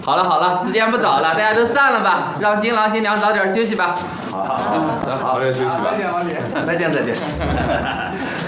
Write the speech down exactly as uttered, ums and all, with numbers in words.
好了好了，时间不早了，大家都散了吧，让新郎新娘早点休息吧。 好好好，早点休息吧。 再见，王姐。 再见再见。